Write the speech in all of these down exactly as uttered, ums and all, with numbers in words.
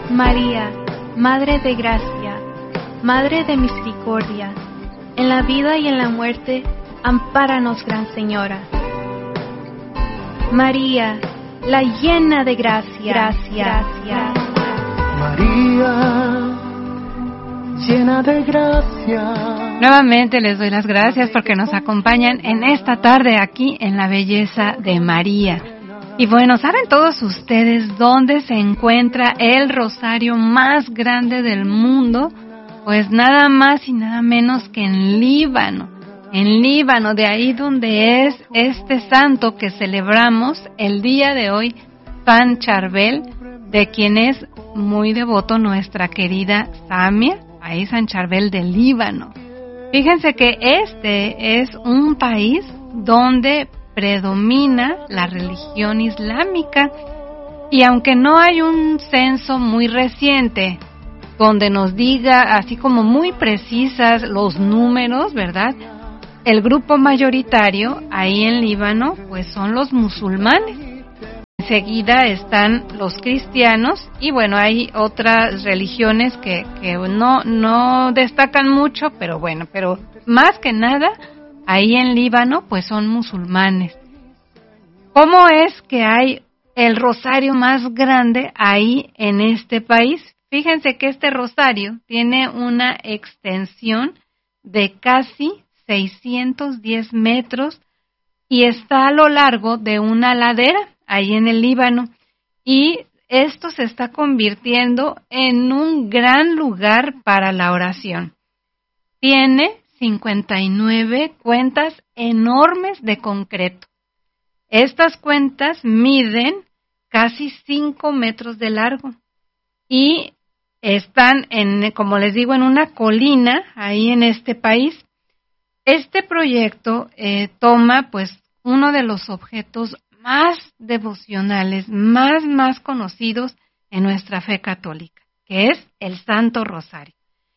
María, Madre de Gracia, Madre de Misericordia, en la vida y en la muerte, ampáranos, Gran Señora. María, la llena de gracia, gracia, gracia. María, llena de gracia. Nuevamente les doy las gracias porque nos acompañan en esta tarde aquí en la belleza de María. Y bueno, ¿saben todos ustedes dónde se encuentra el rosario más grande del mundo? Pues nada más y nada menos que en Líbano. En Líbano, de ahí donde es este santo que celebramos el día de hoy, San Charbel, de quien es muy devoto nuestra querida Samia, ahí San Charbel de Líbano. Fíjense que este es un país donde predomina la religión islámica y aunque no hay un censo muy reciente donde nos diga así como muy precisas los números, ¿verdad? El grupo mayoritario ahí en Líbano pues son los musulmanes. Enseguida están los cristianos y bueno, hay otras religiones que, que no, no destacan mucho, pero bueno, pero más que nada ahí en Líbano pues son musulmanes. ¿Cómo es que hay el rosario más grande ahí en este país? Fíjense que este rosario tiene una extensión de casi seiscientos diez metros y está a lo largo de una ladera ahí en el Líbano. Y esto se está convirtiendo en un gran lugar para la oración. Tiene cincuenta y nueve cuentas enormes de concreto. Estas cuentas miden casi cinco metros de largo y están, en, como les digo, en una colina ahí en este país. Este proyecto eh, toma pues uno de los objetos más devocionales, más, más conocidos en nuestra fe católica, que es el Santo Rosario.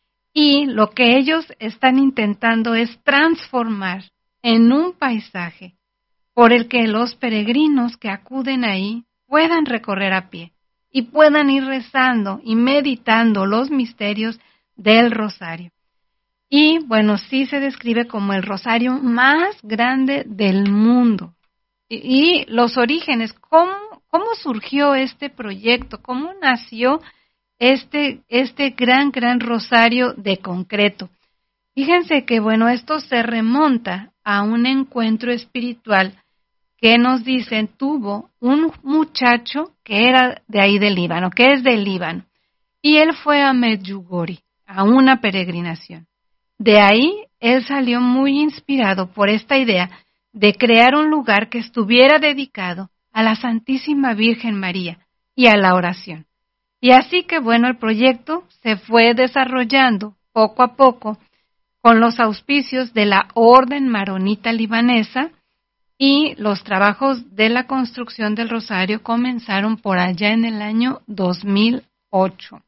Y lo que ellos están intentando es transformar en un paisaje por el que los peregrinos que acuden ahí puedan recorrer a pie y puedan ir rezando y meditando los misterios del rosario. Y bueno, sí se describe como el rosario más grande del mundo. Y, y los orígenes, ¿cómo, cómo surgió este proyecto? ¿Cómo nació este, este gran, gran rosario de concreto? Fíjense que bueno, esto se remonta a un encuentro espiritual que nos dicen tuvo un muchacho que era de ahí del Líbano, que es del Líbano, y él fue a Medjugorje, a una peregrinación. De ahí él salió muy inspirado por esta idea de crear un lugar que estuviera dedicado a la Santísima Virgen María y a la oración. Y así que bueno, el proyecto se fue desarrollando poco a poco con los auspicios de la Orden Maronita Libanesa, y los trabajos de la construcción del rosario comenzaron por allá en el año dos mil ocho.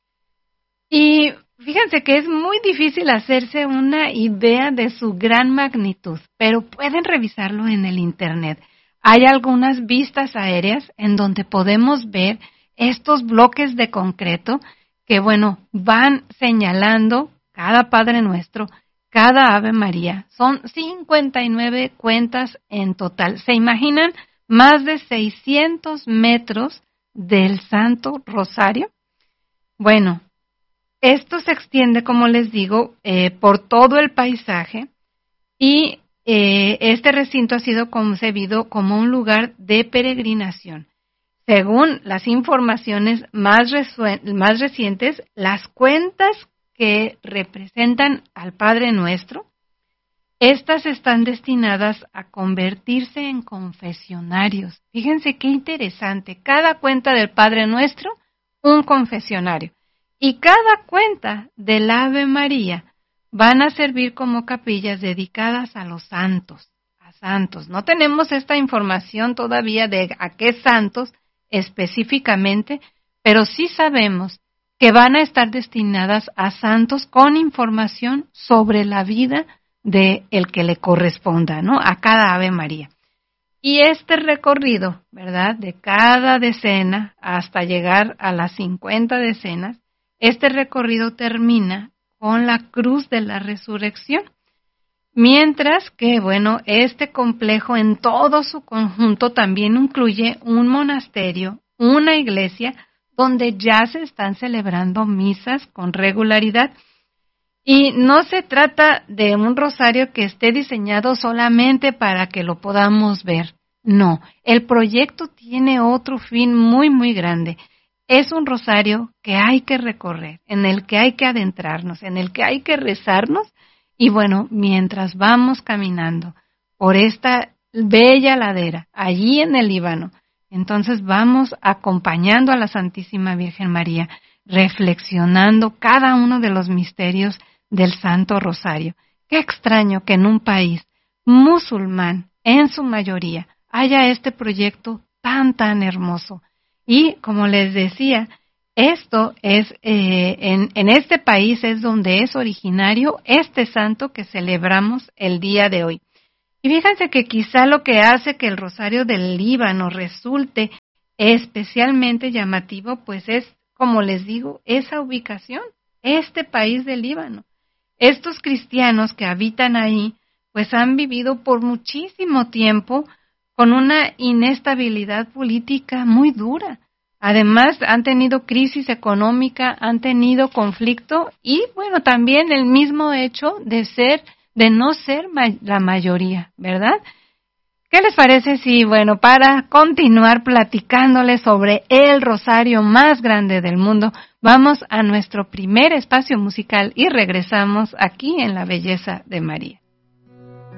Y fíjense que es muy difícil hacerse una idea de su gran magnitud, pero pueden revisarlo en el internet. Hay algunas vistas aéreas en donde podemos ver estos bloques de concreto que, bueno, van señalando cada Padre Nuestro, cada Ave María. Son cincuenta y nueve cuentas en total. ¿Se imaginan? Más de seiscientos metros del Santo Rosario. Bueno, esto se extiende, como les digo, eh, por todo el paisaje y eh, este recinto ha sido concebido como un lugar de peregrinación. Según las informaciones más, resu- más recientes, las cuentas que representan al Padre Nuestro, estas están destinadas a convertirse en confesionarios. Fíjense qué interesante, cada cuenta del Padre Nuestro, un confesionario, y cada cuenta del Ave María van a servir como capillas dedicadas a los santos, a santos. No tenemos esta información todavía de a qué santos específicamente, pero sí sabemos que van a estar destinadas a santos con información sobre la vida de el que le corresponda, ¿no? A cada Ave María. Y este recorrido, ¿verdad?, de cada decena hasta llegar a las cincuenta decenas, este recorrido termina con la cruz de la resurrección. Mientras que, bueno, este complejo en todo su conjunto también incluye un monasterio, una iglesia, donde ya se están celebrando misas con regularidad. Y no se trata de un rosario que esté diseñado solamente para que lo podamos ver. No, el proyecto tiene otro fin muy, muy grande. Es un rosario que hay que recorrer, en el que hay que adentrarnos, en el que hay que rezarnos. Y bueno, mientras vamos caminando por esta bella ladera, allí en el Líbano, entonces vamos acompañando a la Santísima Virgen María, reflexionando cada uno de los misterios del Santo Rosario. Qué extraño que en un país musulmán, en su mayoría, haya este proyecto tan, tan hermoso. Y como les decía, esto es, eh, en, en este país es donde es originario este santo que celebramos el día de hoy. Y fíjense que quizá lo que hace que el Rosario del Líbano resulte especialmente llamativo, pues es, como les digo, esa ubicación, este país del Líbano. Estos cristianos que habitan ahí, pues han vivido por muchísimo tiempo con una inestabilidad política muy dura. Además, han tenido crisis económica, han tenido conflicto y, bueno, también el mismo hecho de ser, de no ser ma- la mayoría, ¿verdad? ¿Qué les parece si, bueno, para continuar platicándoles sobre el rosario más grande del mundo, vamos a nuestro primer espacio musical y regresamos aquí en La Belleza de María?